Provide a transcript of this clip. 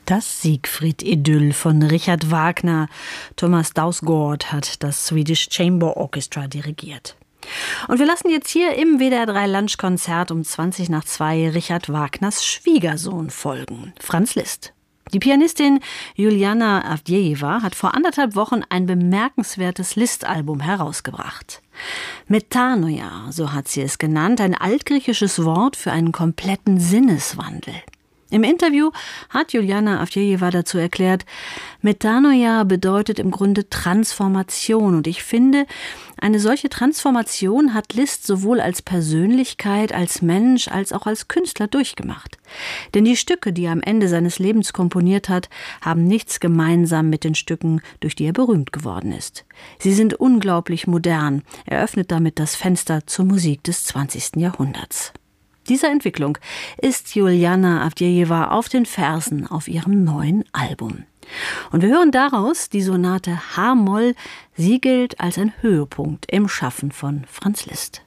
Das Siegfried-Idyll von Richard Wagner. Thomas Dausgaard hat das Swedish Chamber Orchestra dirigiert. Und wir lassen jetzt hier im WDR 3 Lunchkonzert um 2 Richard Wagners Schwiegersohn folgen, Franz Liszt. Die Pianistin Juliana Avdejewa hat vor 1,5 Wochen ein bemerkenswertes Liszt-Album herausgebracht. Metanoia, so hat sie es genannt, ein altgriechisches Wort für einen kompletten Sinneswandel. Im Interview hat Juliana Avdejewa dazu erklärt, Metanoia bedeutet im Grunde Transformation. Und ich finde, eine solche Transformation hat Liszt sowohl als Persönlichkeit, als Mensch, als auch als Künstler durchgemacht. Denn die Stücke, die er am Ende seines Lebens komponiert hat, haben nichts gemeinsam mit den Stücken, durch die er berühmt geworden ist. Sie sind unglaublich modern. Er öffnet damit das Fenster zur Musik des 20. Jahrhunderts. Dieser Entwicklung ist Juliana Avdejewa auf den Fersen auf ihrem neuen Album. Und wir hören daraus die Sonate H-Moll. Sie gilt als ein Höhepunkt im Schaffen von Franz Liszt.